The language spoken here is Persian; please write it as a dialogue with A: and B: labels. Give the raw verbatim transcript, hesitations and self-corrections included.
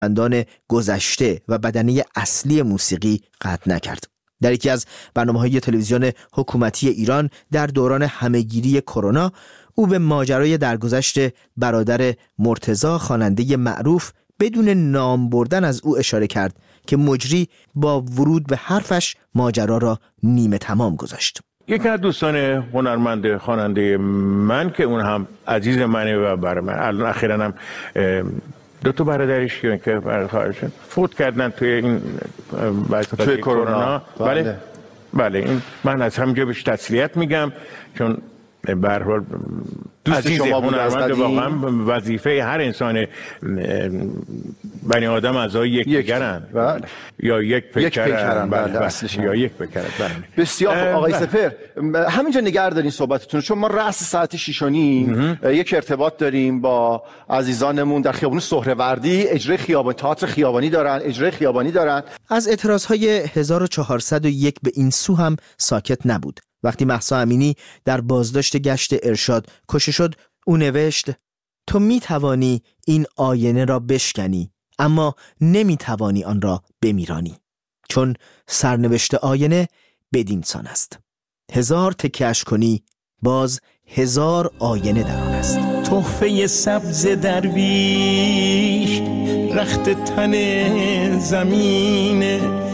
A: هنرمندان گذشته و بدنه اصلی موسیقی قطع نکرد. در یکی از برنامه‌های تلویزیون حکومتی ایران در دوران همهگیری کرونا، او به ماجرای درگذشت برادر مرتضی خواننده معروف بدون نام بردن از او اشاره کرد که مجری با ورود به حرفش ماجرا را نیمه تمام گذاشت.
B: یکی از دوستان هنرمند خواننده من که اون هم عزیز منه و برای من الان اخیراً هم دو تا برادرش که خارجن فوت کردن توی این توی کرونا. بله بله این من از همینجا بهش تسلیت میگم، چون به هر حال
C: دوست شما بود.
B: هنرمند واقعا وظیفه هر انسان بنی آدم اعضای یک دیگرن یا یک پیکرن یا یک پیکرن.
C: بسیار خوب آقای سپهر، همینجا نگه دارین صحبتتون، چون ما رأس ساعت شیش و نیم یک ارتباط داریم با عزیزانمون در خیابان سهروردی. اجرای خیابانی، تئاتر خیابانی دارن، اجرای خیابانی دارن.
A: از اعتراضهای هزار و چهارصد و یک به این سو هم ساکت نبود. وقتی مهسا امینی در بازداشت گشت ارشاد کشته شد، او نوشت: تو می توانی این آینه را بشکنی، اما نمی توانی آن را بمیرانی، چون سرنوشت آینه بدینسان است. هزار تکیه‌اش کنی، باز هزار آینه در آن است.
D: تحفه سبز درویش رخت تن زمینه،